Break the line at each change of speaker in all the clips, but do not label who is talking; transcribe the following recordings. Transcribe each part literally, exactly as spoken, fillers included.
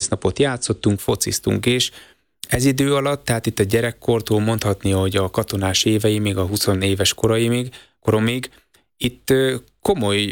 napot játszottunk, fociztunk, és ez idő alatt, tehát itt a gyerekkortól mondhatni, hogy a katonás évei, még a húsz éves koraimig, koromig, itt komoly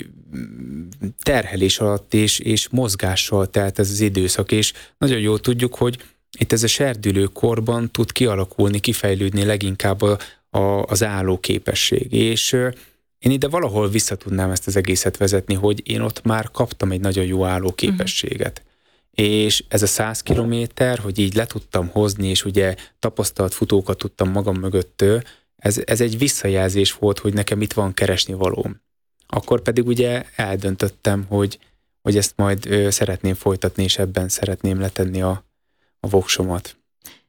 terhelés alatt és, és mozgással telt ez az időszak, és nagyon jól tudjuk, hogy itt ez a serdülő korban tud kialakulni, kifejlődni leginkább a, a, az állóképesség. És én ide valahol vissza tudnám ezt az egészet vezetni, hogy én ott már kaptam egy nagyon jó állóképességet. Uh-huh. És ez a száz kilométer, hogy így le tudtam hozni, és ugye tapasztalt futókat tudtam magam mögött, ez, ez egy visszajelzés volt, hogy nekem itt van keresni valóm. Akkor pedig ugye eldöntöttem, hogy, hogy ezt majd ö, szeretném folytatni, és ebben szeretném letenni a, a voksomat.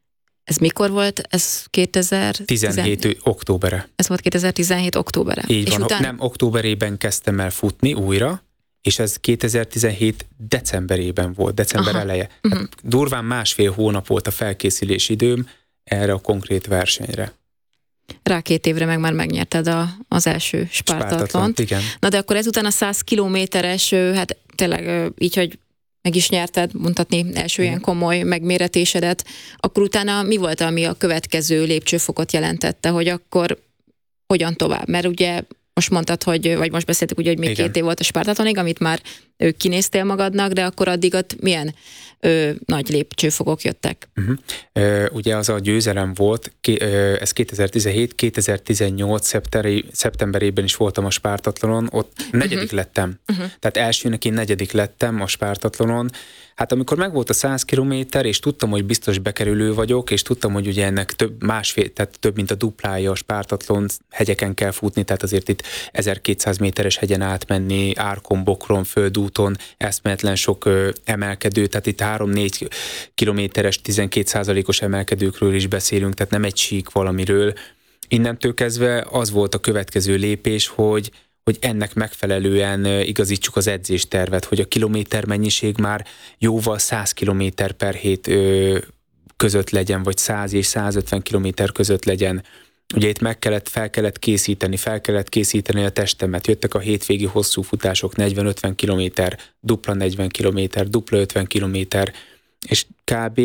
Ez mikor volt? Ez
kétezer-tizenhét októbere.
Ez volt kétezer-tizenhét októbere.
Így
és
van,
utána...
nem októberében kezdtem el futni újra, és ez kétezer-tizenhét decemberében volt, december Aha. eleje.
Uh-huh.
Hát durván másfél hónap volt a felkészülési időm erre a konkrét versenyre.
Rá két évre meg már megnyerted a, az első Spártatlont.
Igen.
Na de akkor ezután a száz kilométeres, hát tényleg így, hogy meg is nyerted, mondhatni első ilyen komoly megméretésedet, akkor utána mi volt, ami a következő lépcsőfokot jelentette, hogy akkor hogyan tovább? Mert ugye most mondtad, hogy, vagy most beszéltük ugye, hogy még Igen. két év volt a Spártatlonig, amit már ő, kinéztél magadnak, de akkor addig ott milyen ö, nagy lépcsőfokok jöttek?
Uh-huh. Uh, ugye az a győzelem volt, ki, uh, ez kétezer-tizenhét kétezer-tizennyolc szeptemberi, szeptemberében is voltam a Spártatlonon, ott negyedik uh-huh. lettem. Uh-huh. Tehát elsőnek én negyedik lettem a Spártatlonon. Hát amikor megvolt a száz kilométer, és tudtam, hogy biztos bekerülő vagyok, és tudtam, hogy ugye ennek több, másfél, tehát több, mint a duplája a Spártatlon, hegyeken kell futni, tehát azért itt ezerkétszáz méteres hegyen átmenni, árkon, bokron, földúton, eszméletlen sok ö, emelkedő, tehát itt három-négy kilométeres, tizenkét százalékos emelkedőkről is beszélünk, tehát nem egy sík valamiről. Innentől kezdve az volt a következő lépés, hogy hogy ennek megfelelően igazítsuk az edzéstervet, hogy a kilométer mennyiség már jóval száz kilométer per hét között legyen, vagy száz és százötven kilométer között legyen. Ugye itt meg kellett, fel kellett készíteni, fel kellett készíteni a testemet. Jöttek a hétvégi hosszú futások, negyven-ötven kilométer, dupla negyven kilométer, dupla ötven kilométer, és kb.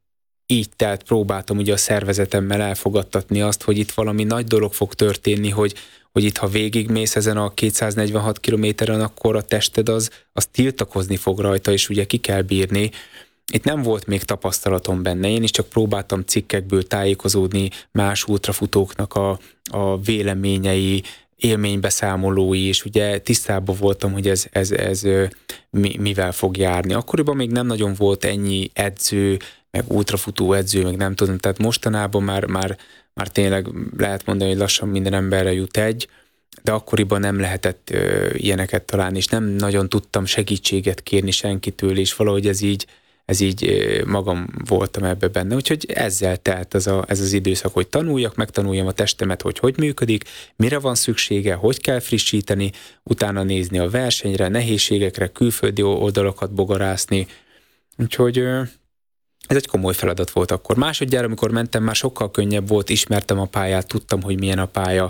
Így telt, próbáltam ugye a szervezetemmel elfogadtatni azt, hogy itt valami nagy dolog fog történni, hogy hogy itt, ha végigmész ezen a kétszáznegyvenhat kilométeren, akkor a tested az, az tiltakozni fog rajta, és ugye ki kell bírni. Itt nem volt még tapasztalatom benne, én is csak próbáltam cikkekből tájékozódni más ultrafutóknak a, a véleményei, élménybeszámolói, és ugye tisztában voltam, hogy ez, ez, ez mi, mivel fog járni. Akkoriban még nem nagyon volt ennyi edző, meg ultrafutó edző, meg nem tudom, tehát mostanában már, már már tényleg lehet mondani, hogy lassan minden emberre jut egy, de akkoriban nem lehetett ö, ilyeneket találni, és nem nagyon tudtam segítséget kérni senkitől, és valahogy ez így, ez így ö, magam voltam ebbe benne. Úgyhogy ezzel telt ez, a, ez az időszak, hogy tanuljak, megtanuljam a testemet, hogy hogy működik, mire van szüksége, hogy kell frissíteni, utána nézni a versenyre, nehézségekre, külföldi oldalakat bogarászni. Úgyhogy... Ö, Ez egy komoly feladat volt akkor. Másodjára, amikor mentem, már sokkal könnyebb volt, ismertem a pályát, tudtam, hogy milyen a pálya.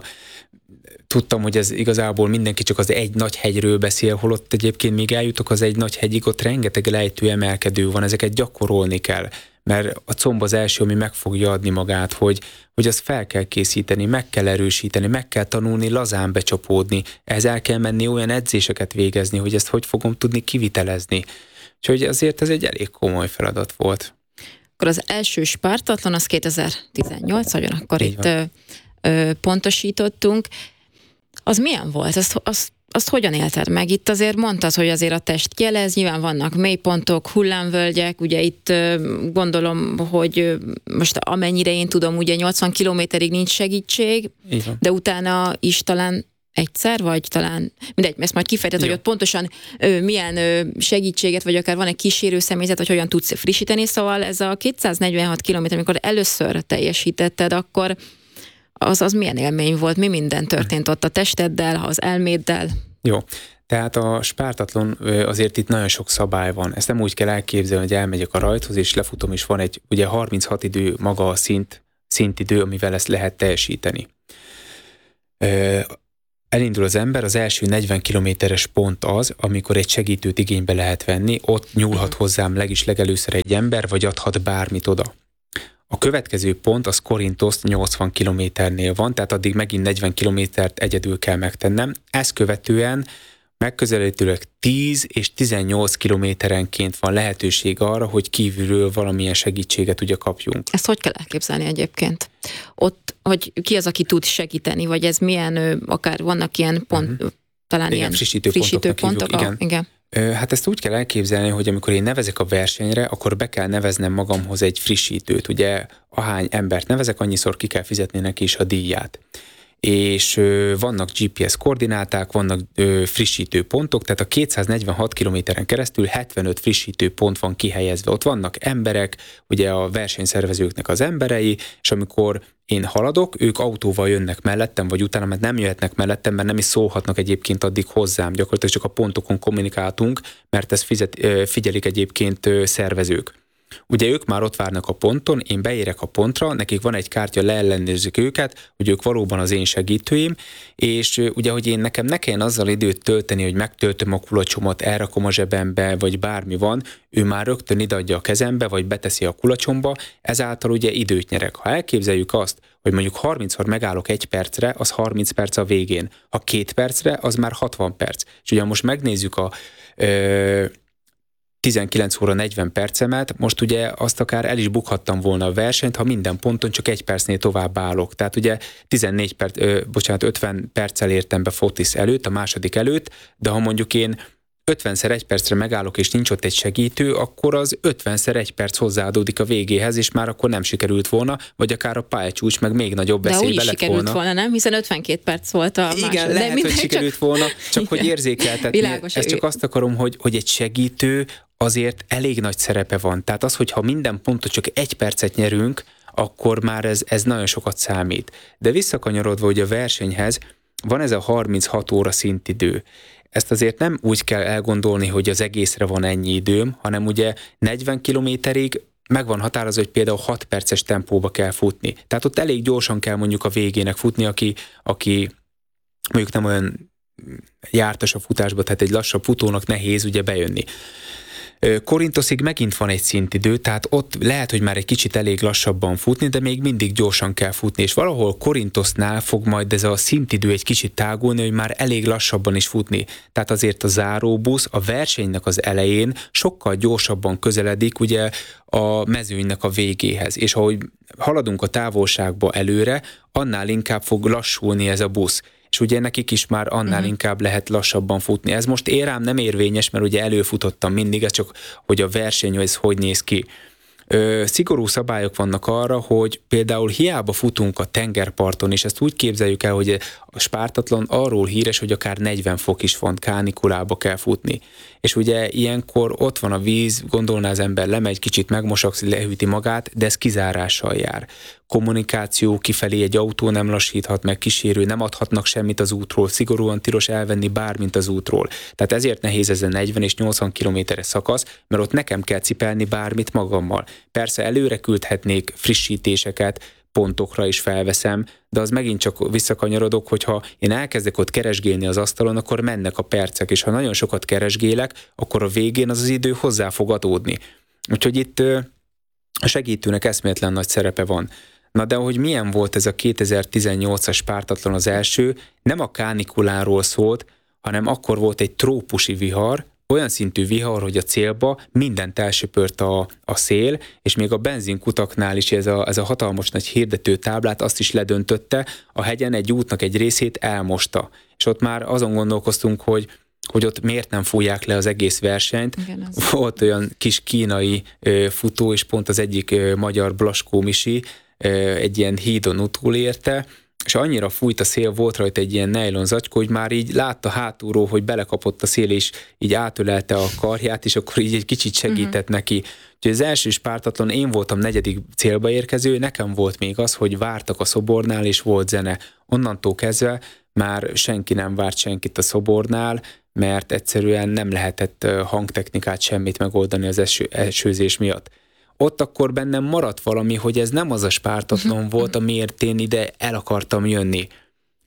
Tudtam, hogy ez igazából mindenki csak az egy nagy hegyről beszél, holott egyébként még eljutok az egy nagy hegyig, ott rengeteg lejtő emelkedő van, ezeket gyakorolni kell. Mert a comb az első, ami meg fogja adni magát, hogy, hogy azt fel kell készíteni, meg kell erősíteni, meg kell tanulni lazán becsapódni. Ehhez el kell menni olyan edzéseket végezni, hogy ezt hogy fogom tudni kivitelezni. Úgyhogy azért ez egy elég komoly feladat volt.
Akkor az első Spártatlon az kétezer-tizennyolc, nagyon akkor Így itt ö, ö, pontosítottunk. Az milyen volt? Azt, azt, azt hogyan élted meg? Itt azért mondtad, hogy azért a test jelez, nyilván vannak mélypontok, hullámvölgyek, ugye itt ö, gondolom, hogy ö, most amennyire én tudom, ugye nyolcvan kilométerig nincs segítség, de utána is talán egyszer, vagy talán, mindegy, ezt majd kifejtett, hogy ott pontosan ö, milyen ö, segítséget, vagy akár van egy kísérő személyzet, hogy hogyan tudsz frissíteni, szóval ez a kétszáznegyvenhat kilométer, amikor először teljesítetted, akkor az, az milyen élmény volt, mi minden történt ott a testeddel, az elméddel?
Jó, tehát a Spártatlon azért itt nagyon sok szabály van. Ezt nem úgy kell elképzelni, hogy elmegyek a rajthoz, és lefutom, és van egy, ugye harminchat idő maga a szint, szintidő, amivel ezt lehet teljesíteni. elindul az ember, az első negyven kilométeres pont az, amikor egy segítőt igénybe lehet venni, ott nyúlhat hozzám legis legelőször egy ember, vagy adhat bármit oda. A következő pont az Korintosz nyolcvan kilométernél van, tehát addig megint negyven kilométert egyedül kell megtennem. Ezt követően megközelítőleg tíz és tizennyolc kilométerenként van lehetőség arra, hogy kívülről valamilyen segítséget ugye kapjunk.
Ezt hogy kell elképzelni egyébként? Ott, hogy ki az, aki tud segíteni, vagy ez milyen, akár vannak ilyen pont, uh-huh. talán
igen,
ilyen
frissítő,
frissítő
pontok.
pontok.
Igen.
A, igen.
Hát ezt úgy kell elképzelni, hogy amikor én nevezek a versenyre, akkor be kell neveznem magamhoz egy frissítőt. Ugye ahány embert nevezek, annyiszor ki kell fizetni neki is a díját. És ö, vannak gé pé es koordináták, vannak ö, frissítő pontok, tehát a kétszáznegyvenhat kilométeren keresztül hetvenöt frissítő pont van kihelyezve. Ott vannak emberek, ugye a versenyszervezőknek az emberei, és amikor én haladok, ők autóval jönnek mellettem, vagy utána, mert nem jöhetnek mellettem, mert nem is szólhatnak egyébként addig hozzám. Gyakorlatilag csak a pontokon kommunikáltunk, mert ezt fizet, ö, figyelik egyébként ö, szervezők. Ugye ők már ott várnak a ponton, én beérek a pontra, nekik van egy kártya, leellenőrzik őket, hogy ők valóban az én segítőim, és ugye, hogy én nekem ne kelljen azzal időt tölteni, hogy megtöltöm a kulacsomat, elrakom a zsebembe, vagy bármi van, ő már rögtön ideadja a kezembe, vagy beteszi a kulacsomba, ezáltal ugye időt nyerek. Ha elképzeljük azt, hogy mondjuk harmincszor megállok egy percre, az harminc perc a végén. Ha két percre, az már hatvan perc. És ugye most megnézzük a... Ö, tizenkilenc óra negyven percemet, most ugye azt akár el is bukhattam volna a versenyt, ha minden ponton csak egy percnél tovább állok. Tehát ugye tizennégy perc, ö, bocsánat, ötven perccel értem be Fotis előtt, a második előtt, de ha mondjuk én ötvenszer egy percre megállok, és nincs ott egy segítő, akkor az ötvenszer egy perc hozzáadódik a végéhez, és már akkor nem sikerült volna, vagy akár a pályacsúcs meg még nagyobb veszélybe lett volna. De úgy
sikerült volna, nem? Hiszen ötvenkét perc volt a
igen,
másod.
lehet, hogy sikerült csak... volna, csak igen. Hogy érzékeltetni.
Világos,
ezt csak azt akarom, hogy, hogy egy segítő azért elég nagy szerepe van. Tehát az, hogyha minden pontot csak egy percet nyerünk, akkor már ez, ez nagyon sokat számít. De visszakanyarodva, hogy a versenyhez van ez a harminchat óra szintidő. Ezt azért nem úgy kell elgondolni, hogy az egészre van ennyi időm, hanem ugye negyven kilométerig meg van határozva, hogy például hat perces tempóba kell futni. Tehát ott elég gyorsan kell mondjuk a végének futni, aki, aki mondjuk nem olyan jártas a futásba, tehát egy lassabb futónak nehéz ugye bejönni. Korintoszig megint van egy szintidő, tehát ott lehet, hogy már egy kicsit elég lassabban futni, de még mindig gyorsan kell futni, és valahol Korintosznál fog majd ez a szintidő egy kicsit tágulni, hogy már elég lassabban is futni. Tehát azért a záróbusz a versenynek az elején sokkal gyorsabban közeledik ugye a mezőnynek a végéhez, és ahogy haladunk a távolságba előre, annál inkább fog lassulni ez a busz. És ugye nekik is már annál uh-huh. inkább lehet lassabban futni. Ez most én rám nem érvényes, mert ugye előfutottam mindig, ez csak, hogy a verseny, ez hogy néz ki. Ö, szigorú szabályok vannak arra, hogy például hiába futunk a tengerparton, és ezt úgy képzeljük el, hogy a Spártathlon arról híres, hogy akár negyven fok is van, kánikulába kell futni. És ugye ilyenkor ott van a víz, gondolná az ember, lemegy, kicsit megmosakszik, lehűti magát, de ez kizárással jár. Kommunikáció kifelé, egy autó nem lassíthat meg, kísérő, nem adhatnak semmit az útról, szigorúan tilos elvenni bármint az útról. Tehát ezért nehéz ez a negyven és nyolcvan kilométeres szakasz, mert ott nekem kell cipelni bármit magammal. Persze előre küldhetnék frissítéseket, pontokra is felveszem, de az megint csak visszakanyarodok, hogyha én elkezdek ott keresgélni az asztalon, akkor mennek a percek, és ha nagyon sokat keresgélek, akkor a végén az az idő hozzá fog adódni. Úgyhogy itt a segítőnek eszméletlen nagy szerepe van. Na de hogy milyen volt ez a kétezer-tizennyolcas Spártathlon az első, nem a kánikuláról szólt, hanem akkor volt egy trópusi vihar, olyan szintű vihar, hogy a célba mindent elsöpört a, a szél, és még a benzinkutaknál is ez a, ez a hatalmas nagy hirdető táblát azt is ledöntötte, a hegyen egy útnak egy részét elmosta. És ott már azon gondolkoztunk, hogy hogy ott miért nem fújják le az egész versenyt. Igen, az volt olyan kis kínai ö, futó, és pont az egyik ö, magyar Blaskó Misi ö, egy ilyen hídon utolérte, és annyira fújt a szél, volt rajta egy ilyen nejlon zacskó, hogy már így látta hátulról, hogy belekapott a szél, és így átölelte a karját, és akkor így egy kicsit segített uh-huh. neki. Úgyhogy az első Spártathlon, én voltam negyedik célba érkező, nekem volt még az, hogy vártak a szobornál, és volt zene. Onnantól kezdve már senki nem várt senkit a szobornál, mert egyszerűen nem lehetett hangtechnikát semmit megoldani az eső, esőzés miatt. Ott akkor bennem maradt valami, hogy ez nem az a Spártathlon volt, amiért én ide el akartam jönni.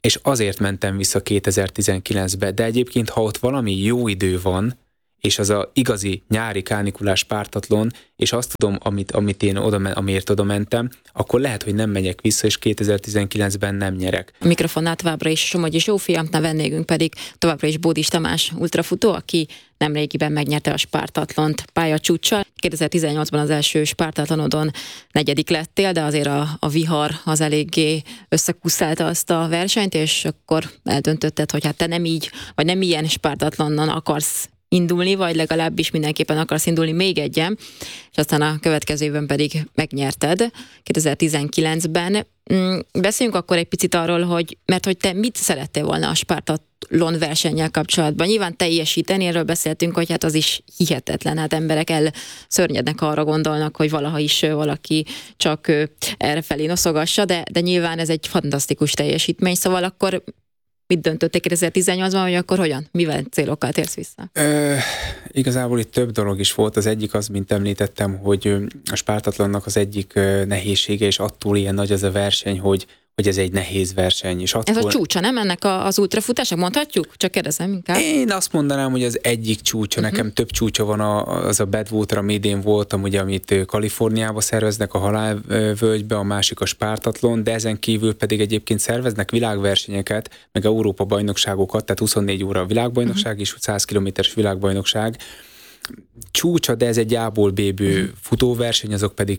és azért mentem vissza kétezer-tizenkilencbe, de egyébként, ha ott valami jó idő van, és az a igazi nyári kánikulás pártatlon, és azt tudom, amit, amit én oda, amiért oda mentem, akkor lehet, hogy nem megyek vissza, és kétezer-tizenkilencben nem nyerek.
A mikrofonnál továbbra is Somogyi Zsófia, a vendégünk pedig továbbra is Bódis Tamás ultrafutó, aki nemrégiben megnyerte a Spártatlont pályacsúccsal. kétezer-tizennyolcban az első Spártatlanodon negyedik lettél, de azért a, a vihar az eléggé összekuszálta azt a versenyt, és akkor eldöntötted, hogy hát te nem így, vagy nem ilyen Spártatlonon akarsz indulni, vagy legalábbis mindenképpen akarsz indulni még egyen, és aztán a következő évben pedig megnyerted, kétezer-tizenkilencben. Beszéljünk akkor egy picit arról, hogy, mert hogy te mit szerettél volna a Spártatlon versennyel kapcsolatban. Nyilván teljesíteni, erről beszéltünk, hogy hát az is hihetetlen, hát emberek elszörnyednek, arra gondolnak, hogy valaha is valaki csak errefelé noszogassa, de, de nyilván ez egy fantasztikus teljesítmény, szóval akkor mit döntötték kétezer-tizennyolcban, vagy akkor hogyan? Mivel célokkal térsz vissza?
Ö, igazából itt több dolog is volt. Az egyik az, mint említettem, hogy a Spártatlannak az egyik nehézsége, és attól ilyen nagy az a verseny, hogy, hogy ez egy nehéz verseny. És attól...
Ez a csúcsa, nem ennek a, az ultrafutásnak? Mondhatjuk? Csak kérdezem inkább.
Én azt mondanám, hogy az egyik csúcsa. Uh-huh. Nekem több csúcsa van, a, az a Badwater, ami idén voltam, ugye, amit Kaliforniába szerveznek, a Halálvölgybe, a másik a Spártatlon, de ezen kívül pedig egyébként szerveznek világversenyeket, meg Európa-bajnokságokat, tehát huszonnégy óra a világbajnokság uh-huh. és száz kilométeres világbajnokság. Csúcsa, de ez egy A-ból B-ből uh-huh. futóverseny, azok pedig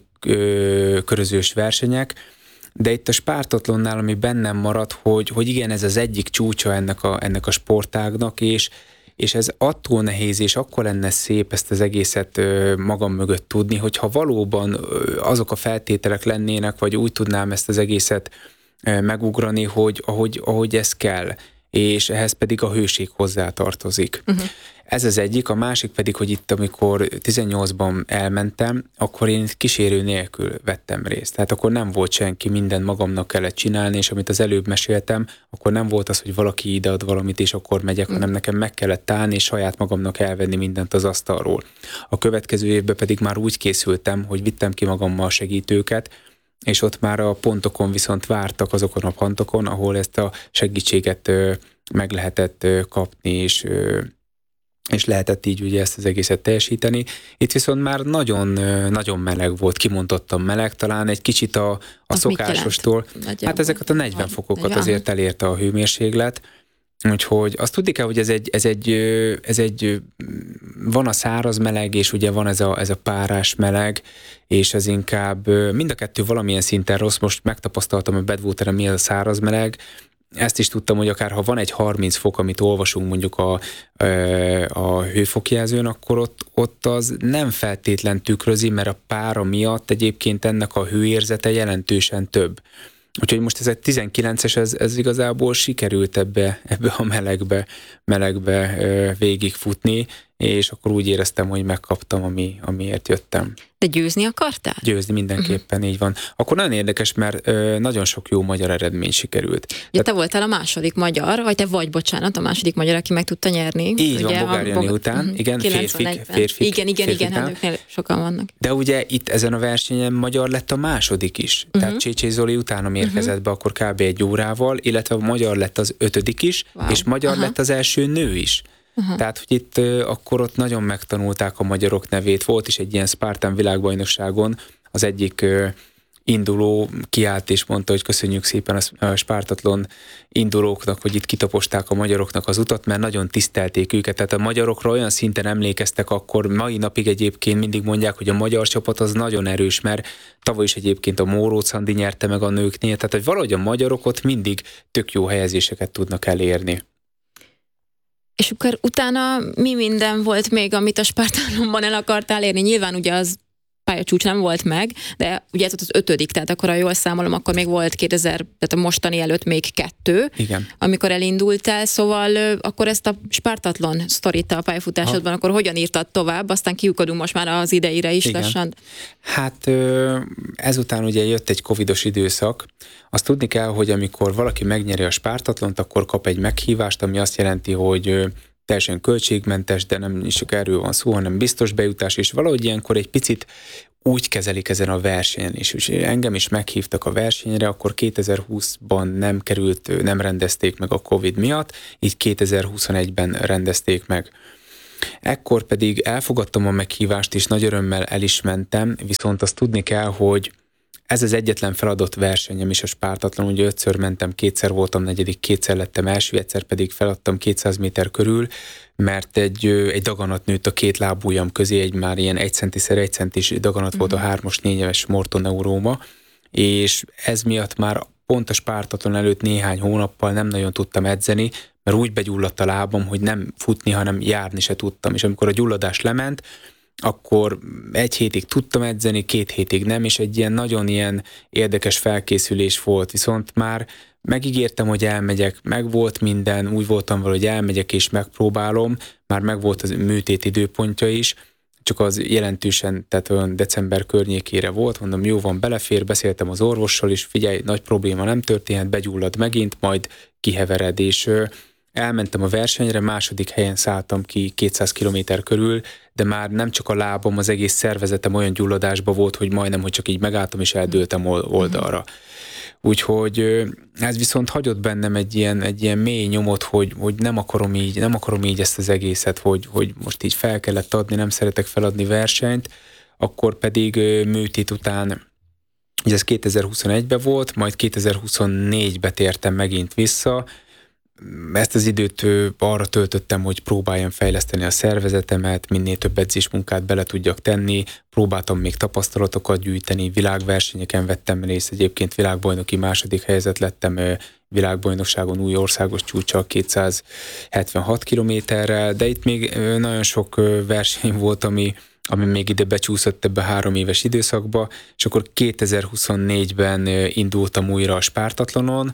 ö, körözős versenyek. De itt a Spártatlonnál, ami bennem maradt, hogy, hogy igen, ez az egyik csúcsa ennek a, ennek a sportágnak, és, és ez attól nehéz, és akkor lenne szép ezt az egészet ö, magam mögött tudni, hogyha valóban ö, azok a feltételek lennének, vagy úgy tudnám ezt az egészet ö, megugrani, hogy ahogy, ahogy ez kell, és ehhez pedig a hőség hozzátartozik. Uh-huh. Ez az egyik, a másik pedig, hogy itt, amikor tizennyolcban elmentem, akkor én kísérő nélkül vettem részt. Tehát akkor nem volt senki, mindent magamnak kellett csinálni, és amit az előbb meséltem, akkor nem volt az, hogy valaki idead valamit, és akkor megyek, mm. hanem nekem meg kellett állni, és saját magamnak elvenni mindent az asztalról. A következő évben pedig már úgy készültem, hogy vittem ki magammal a segítőket, és ott már a pontokon viszont vártak azokon a pontokon, ahol ezt a segítséget ö, meg lehetett ö, kapni, és ö, és lehetett így ugye ezt az egészet teljesíteni. Itt viszont már nagyon, nagyon meleg volt, kimondottan meleg, talán egy kicsit a, a szokásostól. Hát ezeket a negyven fokokat negyven. Azért elérte a hőmérséklet. Úgyhogy azt tudni kell, hogy ez egy, ez egy, ez egy van a száraz meleg, és ugye van ez a, ez a párás meleg, és ez inkább mind a kettő valamilyen szinten rossz. Most megtapasztaltam a Badwateren, mi az a száraz meleg. Ezt is tudtam, hogy akár ha van egy harminc fok, amit olvasunk mondjuk a, a hőfokjelzőn, akkor ott, ott az nem feltétlen tükrözi, mert a pára miatt egyébként ennek a hőérzete jelentősen több. Úgyhogy most ez egy tizenkilences, ez, ez igazából sikerült ebbe, ebbe a melegbe, melegbe végigfutni, és akkor úgy éreztem, hogy megkaptam, ami, amiért jöttem.
De győzni akartál?
Győzni mindenképpen, uh-huh. így van. Akkor nagyon érdekes, mert ö, nagyon sok jó magyar eredmény sikerült.
Ugye Tehát, te voltál a második magyar, vagy te vagy, bocsánat, a második magyar, aki meg tudta nyerni.
Így
ugye,
van, Bogár Jani
Bog...
után, uh-huh. igen, férfik, férfik.
Igen, igen, igen, hát sokan vannak.
De ugye itt ezen a versenyen magyar lett a második is. Uh-huh. Tehát Csécsé Zoli utána érkezett uh-huh. be akkor kb. Egy órával, illetve a magyar lett az ötödik is, wow. és magyar uh-huh. lett az első nő is. Uh-huh. Tehát, hogy itt uh, akkor ott nagyon megtanulták a magyarok nevét. Volt is egy ilyen Spartan világbajnokságon, az egyik uh, induló kiállt és mondta, hogy köszönjük szépen a, a Spártatlon indulóknak, hogy itt kitaposták a magyaroknak az utat, mert nagyon tisztelték őket. Tehát a magyarokra olyan szinten emlékeztek akkor, mai napig egyébként mindig mondják, hogy a magyar csapat az nagyon erős, mert tavaly is egyébként a Móróc Andi nyerte meg a nőknél, tehát hogy valahogy a magyarok ott mindig tök jó helyezéseket tudnak elérni.
És akkor utána mi minden volt még, amit a Spártatlonban el akartál érni? Nyilván ugye az pályacsúcs nem volt meg, de ugye ez volt az ötödik, tehát akkor, ha jól számolom, akkor még volt kétezer, tehát a mostani előtt még kettő,
igen.
amikor elindultál, szóval akkor ezt a Spártatlon sztorit a pályafutásodban, ha. Akkor hogyan írtad tovább, aztán kiukadunk most már az idejére is igen. lassan.
Hát ezután ugye jött egy covidos időszak. Azt tudni kell, hogy amikor valaki megnyeri a Spártatlont, akkor kap egy meghívást, ami azt jelenti, hogy teljesen költségmentes, de nem is csak erről van szó, hanem biztos bejutás, és valahogy ilyenkor egy picit úgy kezelik ezen a versenyen is. És engem is meghívtak a versenyre, akkor kétezer-húszban nem került, nem rendezték meg a Covid miatt, így kétezer-huszonegyben rendezték meg. Ekkor pedig elfogadtam a meghívást, és nagy örömmel el is mentem, viszont azt tudni kell, hogy ez az egyetlen feladott versenyem is a spártatlon, ugye ötször mentem, kétszer voltam negyedik, kétszer lettem első, egyszer pedig feladtam kétszáz méter körül, mert egy, egy daganat nőtt a két lábujjam közé, egy már ilyen egy centiszer egy centis daganat mm. volt a hármas négyes mortoneuróma, és ez miatt már pont a spártatlon előtt néhány hónappal nem nagyon tudtam edzeni, mert úgy begyulladt a lábam, hogy nem futni, hanem járni se tudtam, és amikor a gyulladás lement, akkor egy hétig tudtam edzeni, két hétig nem, és egy ilyen nagyon ilyen érdekes felkészülés volt, viszont már megígértem, hogy elmegyek, meg volt minden, úgy voltam vele, hogy elmegyek és megpróbálom, már meg volt az műtét időpontja is, csak az jelentősen, tehát olyan december környékére volt, mondom, jó van, belefér, beszéltem az orvossal is, figyelj, nagy probléma nem történhet, begyullad megint, majd kihevered, és elmentem a versenyre, második helyen szálltam ki kétszáz kilométer körül, de már nem csak a lábam, az egész szervezetem olyan gyulladásban volt, hogy majdnem, hogy csak így megálltam és eldőltem oldalra. Úgyhogy ez viszont hagyott bennem egy ilyen, egy ilyen mély nyomot, hogy, hogy nem akarom így, nem akarom így ezt az egészet, hogy, hogy most így fel kellett adni, nem szeretek feladni versenyt, akkor pedig műtét után, ugye ez kétezer-huszonegyben volt, majd kétezer-huszonnégyben tértem megint vissza. Ezt az időt arra töltöttem, hogy próbáljam fejleszteni a szervezetemet, minél több edzésmunkát bele tudjak tenni, próbáltam még tapasztalatokat gyűjteni, világversenyeken vettem részt, egyébként világbajnoki második helyzet lettem világbajnokságon új országos csúccsal kétszázhetvenhat kilométerrel, de itt még nagyon sok verseny volt, ami, ami még ide becsúszott ebbe a három éves időszakba, és akkor kétezer-huszonnégyben indultam újra a spártatlonon.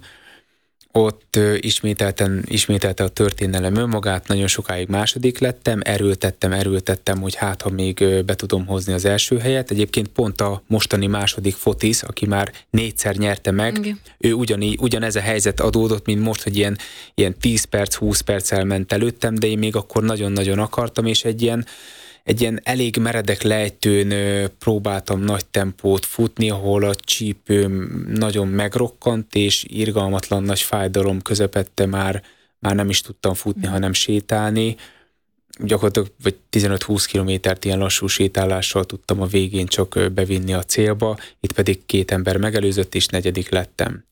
Ott ismételten, ismételte a történelem önmagát, nagyon sokáig második lettem, erőltettem, erőltettem, hogy hát, ha még be tudom hozni az első helyet. Egyébként pont a mostani második Fotis, aki már négyszer nyerte meg, okay. ő ugyanígy, ugyanez a helyzet adódott, mint most, hogy ilyen, ilyen tíz perc, húsz perc elment előttem, de én még akkor nagyon-nagyon akartam, és egy ilyen Egy ilyen elég meredek lejtőn próbáltam nagy tempót futni, ahol a csípőm nagyon megrokkant, és irgalmatlan nagy fájdalom közepette már, már nem is tudtam futni, mm. hanem sétálni. Gyakorlatilag vagy tizenöt-húsz kilométert ilyen lassú sétálással tudtam a végén csak bevinni a célba, itt pedig két ember megelőzött, és negyedik lettem.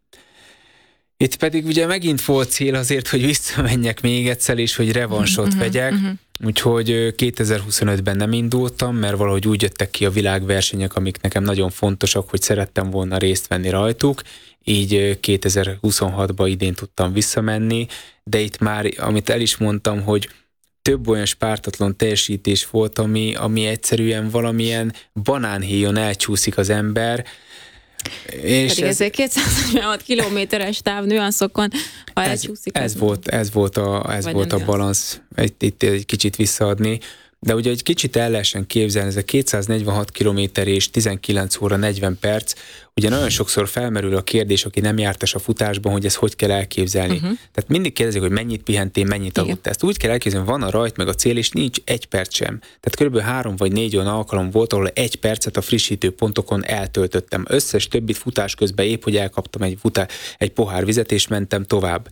Itt pedig ugye megint volt cél azért, hogy visszamenjek még egyszer, és hogy revansot uh-huh, vegyek, uh-huh. úgyhogy kétezer-huszonötben nem indultam, mert valahogy úgy jöttek ki a világversenyek, amik nekem nagyon fontosak, hogy szerettem volna részt venni rajtuk, így kétezer-huszonhatban idén tudtam visszamenni, de itt már, amit el is mondtam, hogy több olyan spártatlon teljesítés volt, ami, ami egyszerűen valamilyen banánhéjon elcsúszik az ember, és
pedig ez egy kétszáznegyvenhat kilométeres távnüanszokon, ha
ez,
elcsúszik.
Ez, ez volt, ez volt a, ez volt a balansz, itt, itt egy kicsit visszaadni, de ugye egy kicsit el lehessen képzelni, ez a kétszáznegyvenhat kilométer és tizenkilenc óra negyven perc, ugye nagyon sokszor felmerül a kérdés, aki nem jártas a futásban, hogy ezt hogy kell elképzelni. Uh-huh. Tehát mindig kérdezik, hogy mennyit pihentél, mennyit aludtál. Ezt úgy kell elképzelni, van a rajt meg a cél, és nincs egy perc sem. Tehát körülbelül három vagy négy olyan alkalom volt, ahol egy percet a frissítő pontokon eltöltöttem. Összes többit futás közben épp, hogy elkaptam egy, futá, egy pohár vizet, és mentem tovább.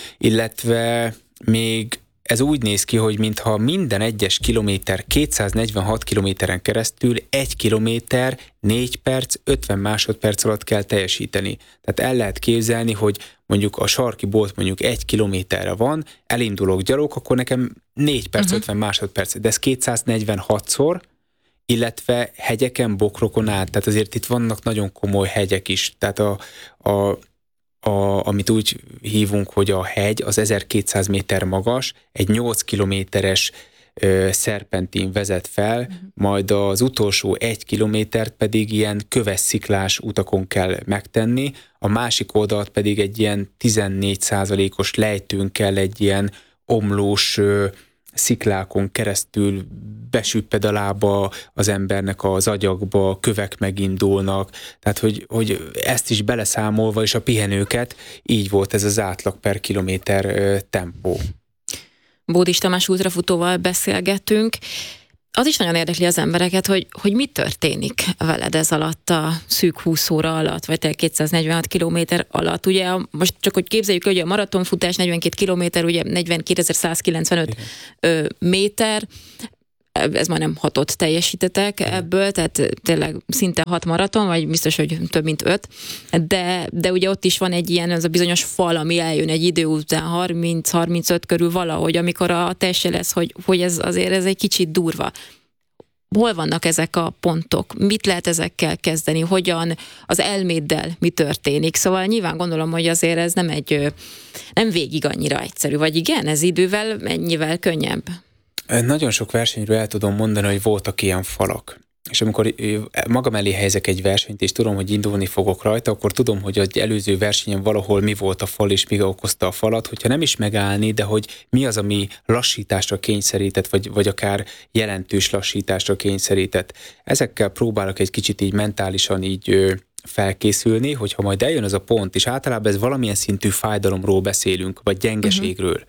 Illetve még ez úgy néz ki, hogy mintha minden egyes kilométer kétszáznegyvenhat kilométeren keresztül egy kilométer négy perc, ötven másodperc alatt kell teljesíteni. Tehát el lehet képzelni, hogy mondjuk a sarki bolt mondjuk egy kilométerre van, elindulok gyalog, akkor nekem négy perc, uh-huh. ötven másodperc, de ez kétszáznegyvenhatszor, illetve hegyeken, bokrokon át, tehát azért itt vannak nagyon komoly hegyek is, tehát a, a A, amit úgy hívunk, hogy a hegy, az ezerkétszáz méter magas, egy nyolc kilométeres ö, szerpentin vezet fel, uh-huh. majd az utolsó egy kilométert pedig ilyen köves sziklás utakon kell megtenni, a másik oldalt pedig egy ilyen tizennégy százalékos lejtőn kell egy ilyen omlós ö, sziklákon keresztül besüpped a lába az embernek az agyakba, kövek megindulnak, tehát hogy, hogy ezt is beleszámolva, és a pihenőket, így volt ez az átlag per kilométer tempó.
Bódis Tamás ultrafutóval beszélgetünk. az is nagyon érdekli az embereket, hogy, hogy mi történik veled ez alatt a szűk húsz óra alatt, vagy te kétszáznegyvenhat kilométer alatt. Ugye most csak, hogy képzeljük, hogy a maratonfutás negyvenkét kilométer, ugye negyvenkétezer-százkilencvenöt ö, méter, ez majdnem hatot teljesítetek ebből, tehát tényleg szinte hat maraton, vagy biztos, hogy több mint öt, de, de ugye ott is van egy ilyen, az a bizonyos fal, ami eljön egy idő után harminc-harmincöt körül valahogy, amikor a teste lesz, hogy, hogy ez azért ez egy kicsit durva. Hol vannak ezek a pontok? Mit lehet ezekkel kezdeni? Hogyan az elméddel mi történik? Szóval nyilván gondolom, hogy azért ez nem egy, nem végig annyira egyszerű, vagy igen, ez idővel mennyivel könnyebb?
Nagyon sok versenyről el tudom mondani, hogy voltak ilyen falak. És amikor magam elé helyezek egy versenyt, és tudom, hogy indulni fogok rajta, akkor tudom, hogy az előző versenyen valahol mi volt a fal, és mi okozta a falat, hogyha nem is megállni, de hogy mi az, ami lassításra kényszerített, vagy, vagy akár jelentős lassításra kényszerített. Ezekkel próbálok egy kicsit így mentálisan így felkészülni, hogyha majd eljön az a pont, és általában ez valamilyen szintű fájdalomról beszélünk, vagy gyengeségről. Uh-huh.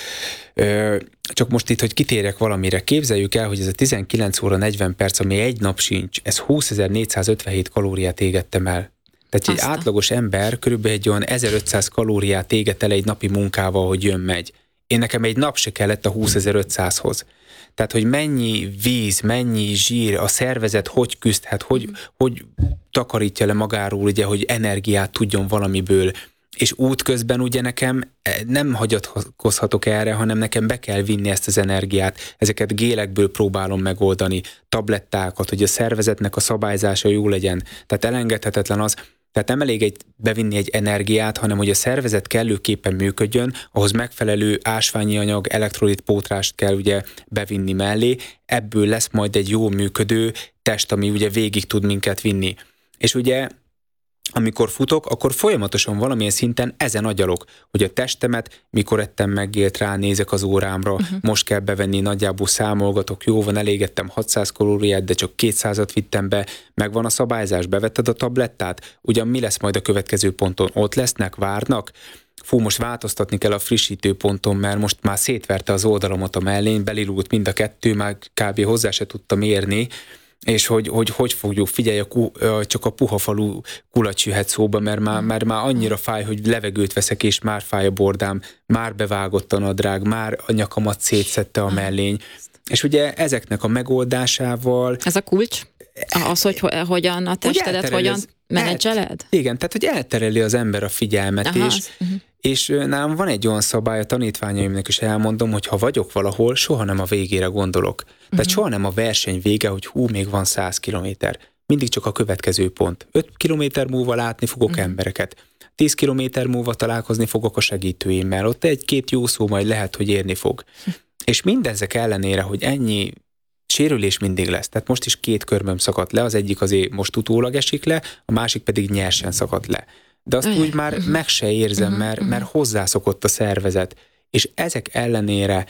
Csak most itt, hogy kitérjek valamire, képzeljük el, hogy ez a tizenkilenc óra negyven perc, ami egy nap sincs, ez húszezer-négyszázötvenhét kalóriát égettem el. Tehát egy átlagos ember körülbelül egy olyan ezerötszáz kalóriát éget el egy napi munkával, hogy jön-megy. Én nekem egy nap se kellett a húszezer-ötszázhoz. Tehát, hogy mennyi víz, mennyi zsír, a szervezet hogy küzdhet, hogy, hogy takarítja le magáról, ugye, hogy energiát tudjon valamiből. És útközben ugye nekem nem hagyatkozhatok erre, hanem nekem be kell vinni ezt az energiát. Ezeket gélekből próbálom megoldani, tablettákat, hogy a szervezetnek a szabályzása jó legyen. Tehát elengedhetetlen az, tehát nem elég egy, bevinni egy energiát, hanem hogy a szervezet kellőképpen működjön, ahhoz megfelelő ásványi anyag, elektrolit pótlást kell ugye bevinni mellé, ebből lesz majd egy jó működő test, ami ugye végig tud minket vinni. És ugye amikor futok, akkor folyamatosan valamilyen szinten ezen agyalok, hogy a testemet mikor ettem megélt, ránézek az órámra, uh-huh. most kell bevenni, nagyjából számolgatok, jó van, elégettem hatszáz kalóriát, de csak kétszázat vittem be, megvan a szabályzás, bevetted a tablettát, ugyan mi lesz majd a következő ponton? Ott lesznek, várnak? Fú, most változtatni kell a frissítő ponton, mert most már szétverte az oldalamat a mellén, belilult mind a kettő, már kb. Hozzá se tudtam érni, és hogy hogy, hogy fogjuk, figyelj, a ku, csak a puha falu kulacs jöhet szóba, mert már, mert már annyira fáj, hogy levegőt veszek, és már fáj a bordám, már bevágott a nadrág, már a nyakamat szétszedte a mellény. És ugye ezeknek a megoldásával...
Ez a kulcs? Az, hogy hogyan a testedet, hogyan menedzseled?
Igen, tehát hogy eltereli az ember a figyelmet, Aha, és, uh-huh. és nálam van egy olyan szabály, a tanítványaimnak is elmondom, hogy ha vagyok valahol, soha nem a végére gondolok. Tehát uh-huh. soha nem a verseny vége, hogy hú, még van száz kilométer. Mindig csak a következő pont. öt kilométer múlva látni fogok uh-huh. embereket. tíz kilométer múlva találkozni fogok a segítőimmel. Ott egy-két jó szó majd lehet, hogy érni fog. Uh-huh. És mindezek ellenére, hogy ennyi sérülés mindig lesz. Tehát most is két körmöm szakadt le, az egyik azért most utólag esik le, a másik pedig nyersen szakadt le. De azt úgy már meg se érzem, mert, mert hozzászokott a szervezet. És ezek ellenére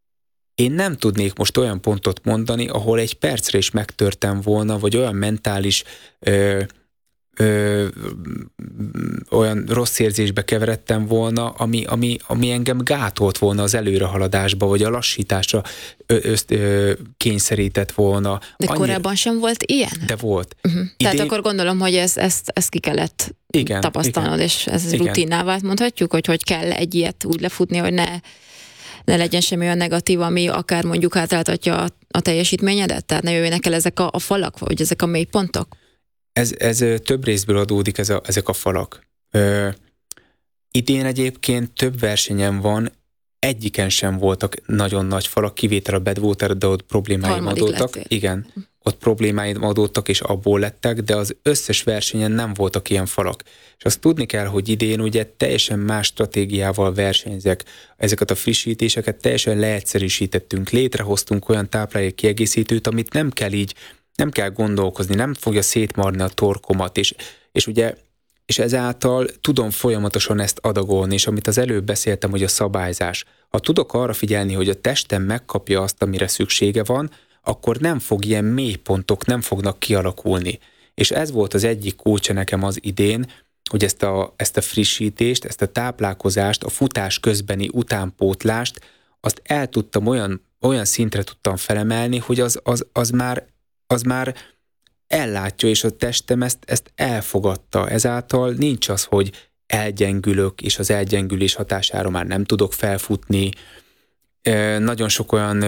én nem tudnék most olyan pontot mondani, ahol egy percre is megtörtem volna, vagy olyan mentális ö, Ö, olyan rossz érzésbe keveredtem volna, ami, ami, ami engem gátolt volna az előrehaladásba, vagy a lassításra ö, ö, ö, kényszerített volna.
De Annyi... korábban sem volt ilyen?
De volt.
Uh-huh. Idén... Tehát akkor gondolom, hogy ezt, ezt, ezt ki kellett igen, tapasztalnod, igen. És ez igen. rutinná vált, mondhatjuk, hogy hogy kell egy ilyet úgy lefutni, hogy ne, ne legyen semmi olyan negatív, ami akár mondjuk hátráltatja a, a teljesítményedet? Tehát ne jöjjenek el ezek a, a falak, vagy ezek a mélypontok?
Ez, ez több részből adódik, ez a, ezek a falak. Ö, idén egyébként több versenyen van, egyiken sem voltak nagyon nagy falak, kivétel a Badwater, de ott problémáim Harmadik adódtak. Lettél. Igen, ott problémáim adódtak, és abból lettek, de az összes versenyen nem voltak ilyen falak. És azt tudni kell, hogy idén ugye teljesen más stratégiával versenyzek. Ezeket a frissítéseket teljesen leegyszerűsítettünk, létrehoztunk olyan táplálék kiegészítőt, amit nem kell így nem kell gondolkozni, nem fogja szétmarni a torkomat, és, és ugye, és ezáltal tudom folyamatosan ezt adagolni, és amit az előbb beszéltem, hogy a szabályzás. Ha tudok arra figyelni, hogy a testem megkapja azt, amire szüksége van, akkor nem fog ilyen mélypontok, nem fognak kialakulni. És ez volt az egyik kulcsa nekem az idén, hogy ezt a, ezt a frissítést, ezt a táplálkozást, a futás közbeni utánpótlást, azt el tudtam olyan olyan szintre tudtam felemelni, hogy az, az, az, már, az már ellátja, és a testem ezt, ezt elfogadta. Ezáltal nincs az, hogy elgyengülök, és az elgyengülés hatására már nem tudok felfutni. Nagyon sok olyan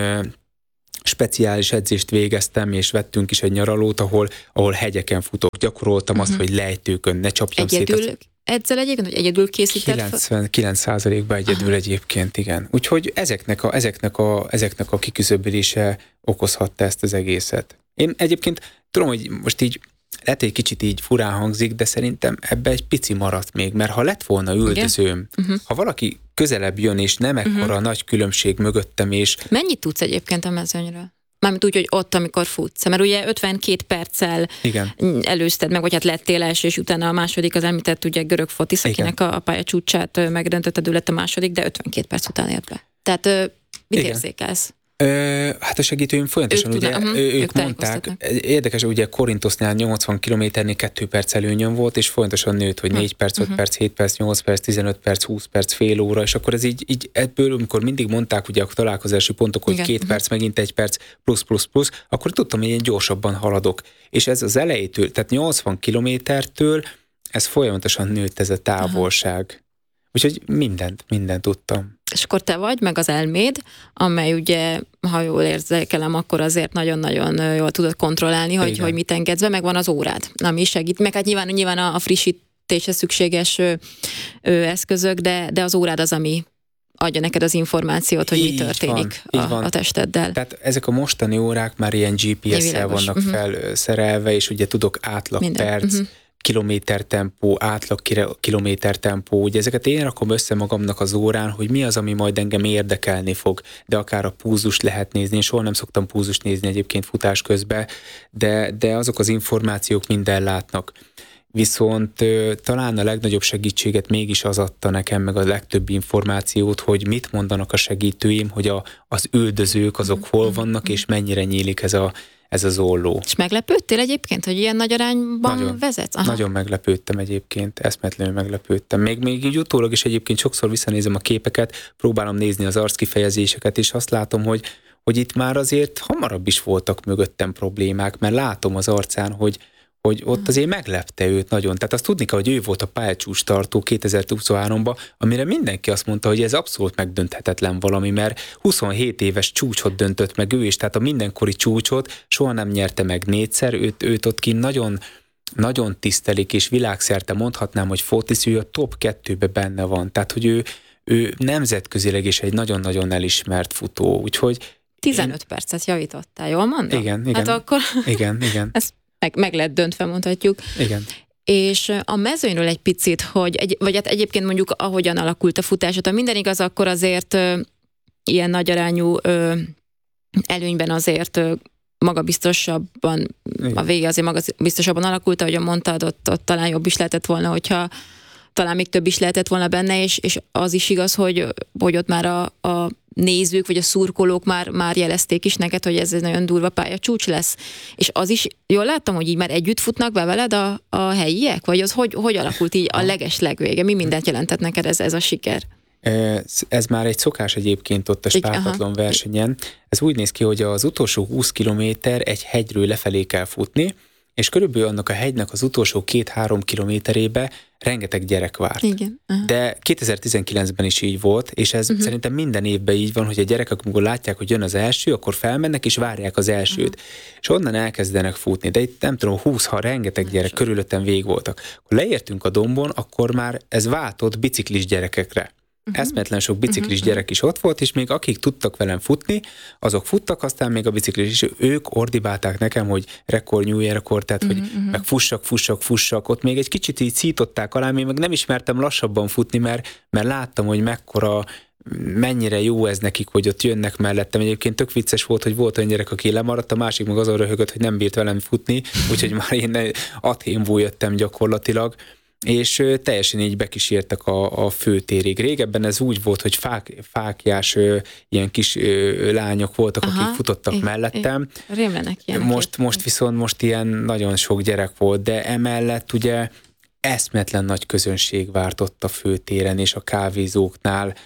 speciális edzést végeztem, és vettünk is egy nyaralót, ahol, ahol hegyeken futok. Gyakoroltam uh-huh. azt, hogy lejtőkön ne csapjam
egyedül
szét. Egyedül
edzel egyébként, hogy egyedül készíted?
kilencvenkilenc százalékban egyedül Aha. egyébként, igen. Úgyhogy ezeknek a, ezeknek a, ezeknek a kiküszöbölése okozhatta ezt az egészet. Én egyébként tudom, hogy most így lehet, egy kicsit így furán hangzik, de szerintem ebbe egy pici maradt még, mert ha lett volna üldözőm, uh-huh. ha valaki közelebb jön, és nem ekkora uh-huh. nagy különbség mögöttem, és...
Mennyit tudsz egyébként a mezőnyről? Mármint úgy, hogy ott, amikor futsz. Mert ugye ötvenkét perccel Igen. előzted meg, vagy hát lettél első, és utána a második, az említett ugye Görög Fotisz, akinek a, a pályacsúcsát megdöntötted, ő lett a második, de ötvenkét perc után ért be. Tehát mit Igen. érzékelsz?
Ö, hát a segítőim folyamatosan, ugye, tudna, ő, ők, ők mondták, érdekes, ugye Korinthosznál nyolcvan kilométernél kettő perc előnyöm volt, és folyamatosan nőtt, hogy négy perc, öt uh-huh. perc, hét perc, nyolc perc, tizenöt perc, húsz perc, fél óra, és akkor ez így, így ebből, amikor mindig mondták ugye a találkozási pontok, hogy Igen. két uh-huh. perc, megint egy perc, plusz, plusz, plusz, akkor tudtam, hogy én gyorsabban haladok. És ez az elejétől, tehát nyolcvan kilométertől ez folyamatosan nőtt ez a távolság. Uh-huh. Úgyhogy mindent, mindent tudtam.
És akkor te vagy, meg az elméd, amely ugye, ha jól érzékelem, akkor azért nagyon-nagyon jól tudod kontrollálni, hogy, hogy mit engedsz be, meg van az órád, ami segít. Meg hát nyilván, nyilván a, a frissítéshez szükséges ö, ö, eszközök, de, de az órád az, ami adja neked az információt, hogy így mi történik van, a, a testeddel.
Tehát ezek a mostani órák már ilyen gé pé es-szel vannak uh-huh. felszerelve, és ugye tudok átlag Minden. perc, uh-huh. kilométertempó, átlag kilométertempó, ugye ezeket én rakom össze magamnak az órán, hogy mi az, ami majd engem érdekelni fog, de akár a púzust lehet nézni, én soha nem szoktam púzust nézni egyébként futás közben, de, de azok az információk minden látnak. Viszont talán a legnagyobb segítséget mégis az adta nekem, meg a legtöbb információt, hogy mit mondanak a segítőim, hogy a, az üldözők azok hol vannak, és mennyire nyílik ez a ez az olló.
És meglepődtél egyébként, hogy ilyen nagy arányban
nagyon,
vezetsz?
Aha. Nagyon meglepődtem egyébként, eszmetlenül meglepődtem. Még, még így utólag is egyébként sokszor visszanézem a képeket, próbálom nézni az arckifejezéseket, és azt látom, hogy, hogy itt már azért hamarabb is voltak mögöttem problémák, mert látom az arcán, hogy hogy ott azért meglepte őt nagyon. Tehát azt tudni kell, hogy ő volt a pályacsúcs tartó kétezer-huszonháromban, amire mindenki azt mondta, hogy ez abszolút megdönthetetlen valami, mert huszonhét éves csúcsot döntött meg ő is, tehát a mindenkori csúcsot soha nem nyerte meg négyszer, őt, őt ott ki nagyon, nagyon tisztelik, és világszerte mondhatnám, hogy Fotisz, ő a top kettőbe benne van. Tehát, hogy ő, ő nemzetközileg is egy nagyon-nagyon elismert futó, úgyhogy
tizenöt én... percet javítottál, jól mondom?
Igen, igen.
Hát akkor...
Igen, igen.
Ez meg, meg lett döntve, mondhatjuk.
Igen.
És a mezőnyről egy picit, hogy egy, vagy hát egyébként mondjuk ahogyan alakult a futásod, ha minden igaz, akkor azért ö, ilyen nagyarányú ö, előnyben azért ö, magabiztosabban, Igen. a vége azért magabiztosabban alakult, ahogyan mondtad, ott, ott talán jobb is lehetett volna, hogyha talán még több is lehetett volna benne, és, és az is igaz, hogy, hogy ott már a, a nézők, vagy a szurkolók már, már jelezték is neked, hogy ez egy nagyon durva pályacsúcs lesz. És az is, jól láttam, hogy így már együtt futnak be veled a, a helyiek? Vagy az hogy, hogy alakult így a leges legvége? Mi mindent jelentett neked ez, ez a siker?
Ez, ez már egy szokás egyébként ott a spártatlan versenyen. Ez úgy néz ki, hogy az utolsó húsz kilométer egy hegyről lefelé kell futni, és körülbelül annak a hegynek az utolsó két-három kilométerébe rengeteg gyerek várt.
Igen.
De kétezer-tizenkilencben is így volt, és ez uh-huh. szerintem minden évben így van, hogy a gyerekek, amikor látják, hogy jön az első, akkor felmennek és várják az elsőt. Uh-huh. És onnan elkezdenek futni. De itt nem tudom, húsz, ha rengeteg gyerek körülöttem végig voltak. Akkor leértünk a dombon, akkor már ez váltott biciklis gyerekekre. Uh-huh. Eszmetlen sok biciklis uh-huh. gyerek is ott volt, és még akik tudtak velem futni, azok futtak, aztán még a biciklis is, ők ordibálták nekem, hogy rekord, new rekord, tehát uh-huh. hogy meg fussak, fussak, fussak, ott még egy kicsit így szították alá, én meg nem ismertem lassabban futni, mert, mert láttam, hogy mekkora, mennyire jó ez nekik, hogy ott jönnek mellettem. Egyébként tök vicces volt, hogy volt olyan gyerek, aki lemaradt, a másik meg azon röhögött, hogy nem bírt velem futni, úgyhogy már én athénból jöttem gyakorlatilag. És teljesen így bekísértek a, a főtérig. Régebben ez úgy volt, hogy fák, fákjás ilyen kis lányok voltak, Aha, akik futottak é, mellettem.
É,
most, most viszont most ilyen nagyon sok gyerek volt, de emellett ugye eszmetlen nagy közönség várt ott a főtéren és a kávézóknál.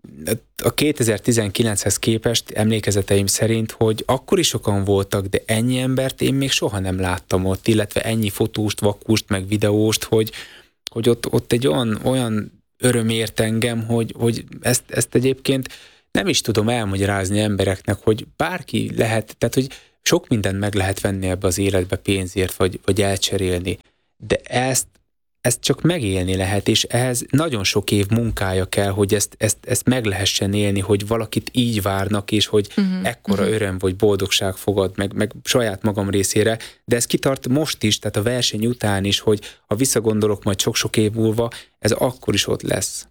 a kétezer-tizenkilenchez képest emlékezeteim szerint, hogy akkor is sokan voltak, de ennyi embert én még soha nem láttam ott, illetve ennyi fotóst, vakust, meg videóst, hogy, hogy ott, ott egy olyan, olyan öröm ért engem, hogy, hogy ezt, ezt egyébként nem is tudom elmagyarázni embereknek, hogy bárki lehet, tehát hogy sok mindent meg lehet venni ebbe az életbe pénzért, vagy, vagy elcserélni, de ezt ezt csak megélni lehet, és ehhez nagyon sok év munkája kell, hogy ezt, ezt, ezt meg lehessen élni, hogy valakit így várnak, és hogy uh-huh, ekkora uh-huh. öröm vagy boldogság fogad meg, meg saját magam részére, de ez kitart most is, tehát a verseny után is, hogy ha visszagondolok majd sok-sok év múlva, ez akkor is ott lesz.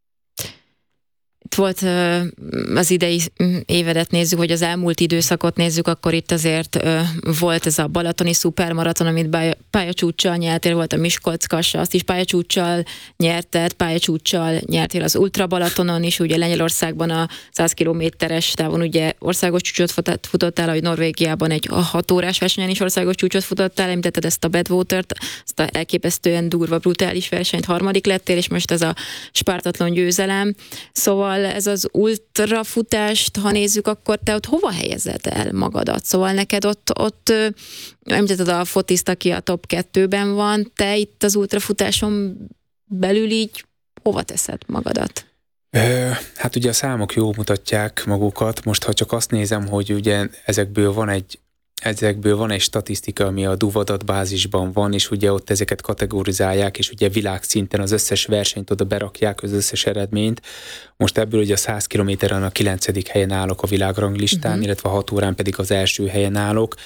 Itt volt az idei évedet nézzük, hogy az elmúlt időszakot nézzük, akkor itt azért volt ez a balatoni szupermaraton, amit pályacsúccsal nyertél, volt a Miskolc-Kassa, azt is pályacsúccsal nyerted, pályacsúccsal nyertél az Ultra Balatonon is, ugye Lengyelországban a száz kilométeres távon ugye országos csúcsot futottál, ahogy Norvégiában egy hat órás versenyen is országos csúcsot futottál, említetted ezt a Badwater-t, azt a elképesztően durva, brutális versenyt, harmadik lettél, és most ez a Spártatlan győzelem. Szóval ez az ultrafutást, ha nézzük, akkor te ott hova helyezed el magadat? Szóval neked ott, ott említetted a fotiszt, aki a top kettőben van, te itt az ultrafutáson belül így hova teszed magadat?
Hát ugye a számok jól mutatják magukat. Most ha csak azt nézem, hogy ugye ezekből van egy Ezekből van egy statisztika, ami a DUV adatbázisban van, és ugye ott ezeket kategorizálják, és ugye világszinten az összes versenyt oda berakják, az összes eredményt. Most ebből ugye a száz kilométeren a kilencedik helyen állok a világranglistán, uh-huh. illetve a hat órán pedig az első helyen állok.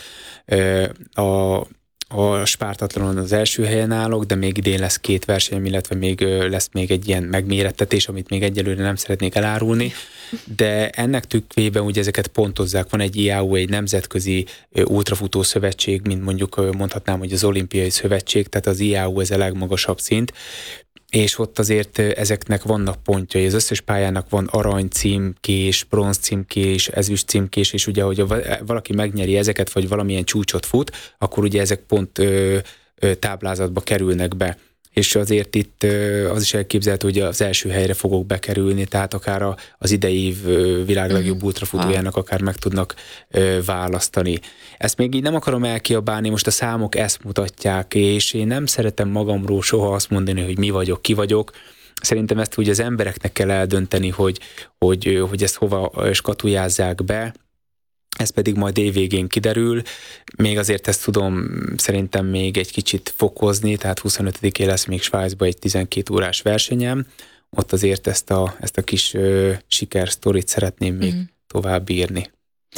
A A Spártatlanon az első helyen állok, de még idén lesz két verseny, illetve még lesz még egy ilyen megmérettetés, amit még egyelőre nem szeretnék elárulni, de ennek tükrében ugye ezeket pontozzák. Van egy i á u, egy nemzetközi ultrafutó szövetség, mint mondjuk mondhatnám, hogy az olimpiai szövetség, tehát az i á u ez a legmagasabb szint, és ott azért ezeknek vannak pontjai. Az összes pályának van arany címkés, bronz címkés, ezüst címkés, és ugye, hogy valaki megnyeri ezeket, vagy valamilyen csúcsot fut, akkor ugye ezek pont ö, ö, táblázatba kerülnek be. És azért itt ö, az is elképzelhető, hogy az első helyre fogok bekerülni, tehát akár a, az idei év világ legjobb ultrafutójának akár meg tudnak ö, választani. Ezt még így nem akarom elkiabálni, most a számok ezt mutatják, és én nem szeretem magamról soha azt mondani, hogy mi vagyok, ki vagyok. Szerintem ezt úgy az embereknek kell eldönteni, hogy, hogy, hogy ezt hova skatujázzák be, ez pedig majd évvégén kiderül. Még azért ezt tudom szerintem még egy kicsit fokozni, tehát huszonötödikén lesz még Svájcban egy tizenkét órás versenyem. Ott azért ezt a, ezt a kis ö, sikersztorit szeretném még mm. tovább írni.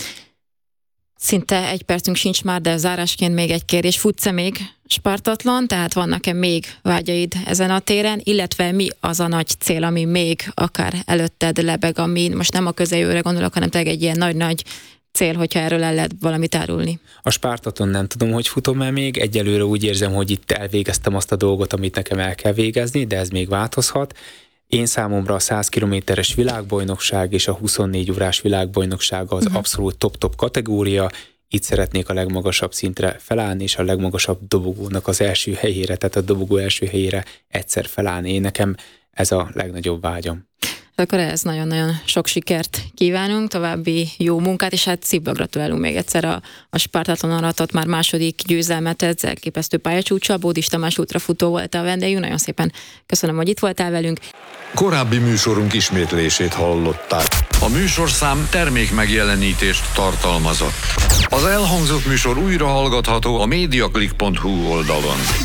Szinte egy percünk sincs már, de zárásként még egy kérdés. Futsz-e még Spártatlan? Tehát vannak-e még vágyaid ezen a téren? Illetve mi az a nagy cél, ami még akár előtted lebeg, ami most nem a közeljövőre gondolok, hanem tényleg egy ilyen nagy-nagy cél, hogyha erről el lehet valamit árulni?
A Spártaton nem tudom, hogy futom-e még. Egyelőre úgy érzem, hogy itt elvégeztem azt a dolgot, amit nekem el kell végezni, de ez még változhat. Én számomra a száz kilométeres világbajnokság és a huszonnégy órás világbajnokság az uh-huh. abszolút top-top kategória. Itt szeretnék a legmagasabb szintre felállni, és a legmagasabb dobogónak az első helyére, tehát a dobogó első helyére egyszer felállni. Én nekem ez a legnagyobb vágyam.
Akkor ehhez nagyon-nagyon sok sikert kívánunk, további jó munkát, és hát szívből gratulálunk még egyszer a, a Spártatlan aratott már második győzelmet, ez elképesztő pályacsúccsal. Bódis Tamás ultrafutó volt a vendégünk, nagyon szépen köszönöm, hogy itt voltál velünk.
Korábbi műsorunk ismétlését hallották.
A műsorszám termék megjelenítést tartalmazott. Az elhangzott műsor újra hallgatható a mediaclick pont hu oldalon.